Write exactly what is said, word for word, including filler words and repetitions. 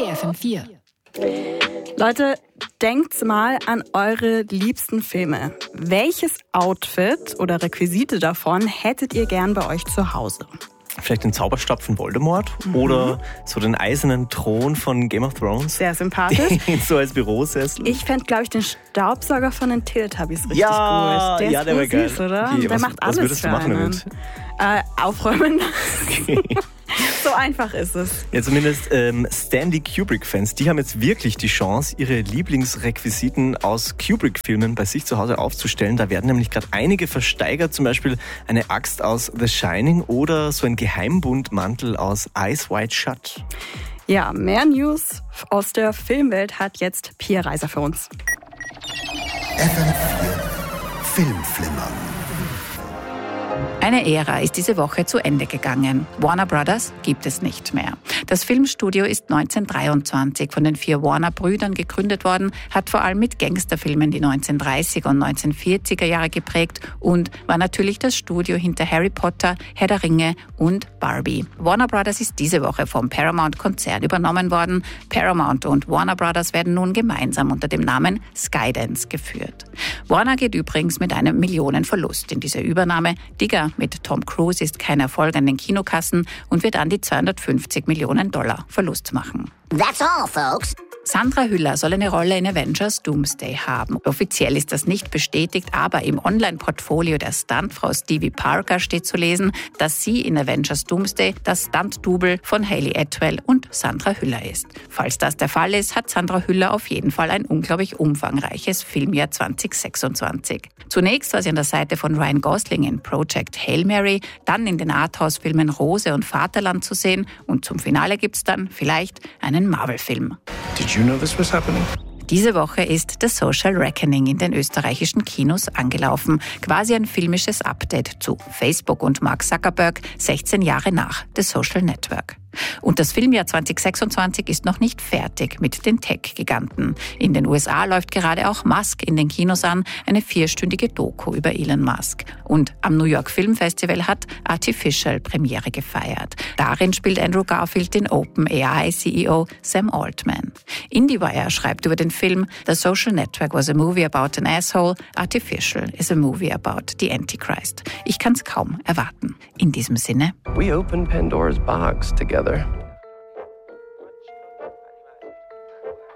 T F M vier. Leute, denkt mal an eure liebsten Filme. Welches Outfit oder Requisite davon hättet ihr gern bei euch zu Hause? Vielleicht den Zauberstab von Voldemort mhm. oder so den eisernen Thron von Game of Thrones. Sehr sympathisch. So als Bürosessel. Ich fände, glaube ich, den Staubsauger von den Teletubbies richtig ja, gut. Der ja, ist der wäre geil. Süß, oder? Okay, der was, macht alles was würdest für du machen einen. damit? Äh, aufräumen. Okay. So einfach ist es. Ja, zumindest ähm, Stanley Kubrick-Fans, die haben jetzt wirklich die Chance, ihre Lieblingsrequisiten aus Kubrick-Filmen bei sich zu Hause aufzustellen. Da werden nämlich gerade einige versteigert, zum Beispiel eine Axt aus The Shining oder so ein Geheimbundmantel aus Eyes Wide Shut. Ja, mehr News aus der Filmwelt hat jetzt Pia Reiser für uns. F M vier Filmflimmer. Eine Ära ist diese Woche zu Ende gegangen. Warner Brothers gibt es nicht mehr. Das Filmstudio ist neunzehnhundertdreiundzwanzig von den vier Warner-Brüdern gegründet worden, hat vor allem mit Gangsterfilmen die neunzehnhundertdreißiger und neunzehnhundertvierziger Jahre geprägt und war natürlich das Studio hinter Harry Potter, Herr der Ringe und Barbie. Warner Brothers ist diese Woche vom Paramount-Konzern übernommen worden. Paramount und Warner Brothers werden nun gemeinsam unter dem Namen Skydance geführt. Warner geht übrigens mit einem Millionenverlust in diese Übernahme. Digger mit Tom Cruise ist kein Erfolg an den Kinokassen und wird an die zweihundertfünfzig Millionen Dollar Verlust machen. That's all, folks. Sandra Hüller soll eine Rolle in Avengers Doomsday haben. Offiziell ist das nicht bestätigt, aber im Online-Portfolio der Stuntfrau Stevie Parker steht zu lesen, dass sie in Avengers Doomsday das Stunt-Double von Hayley Atwell und Sandra Hüller ist. Falls das der Fall ist, hat Sandra Hüller auf jeden Fall ein unglaublich umfangreiches Filmjahr zwanzig sechsundzwanzig. Zunächst war sie an der Seite von Ryan Gosling in Project Hail Mary, dann in den Arthouse-Filmen Rose und Vaterland zu sehen und zum Finale gibt's dann vielleicht einen Marvel-Film. Did you know this was happening? Diese Woche ist The Social Reckoning in den österreichischen Kinos angelaufen. Quasi ein filmisches Update zu Facebook und Mark Zuckerberg, sechzehn Jahre nach The Social Network. Und das Filmjahr zwanzig sechsundzwanzig ist noch nicht fertig mit den Tech-Giganten. In den U S A läuft gerade auch Musk in den Kinos an, eine vierstündige Doku über Elon Musk. Und am New York Film Festival hat Artificial Premiere gefeiert. Darin spielt Andrew Garfield den OpenAI-C E O Sam Altman. IndieWire schreibt über den Film, The Social Network was a movie about an asshole, Artificial is a movie about the Antichrist. Ich kann's kaum erwarten. In diesem Sinne. We opened Pandora's box together.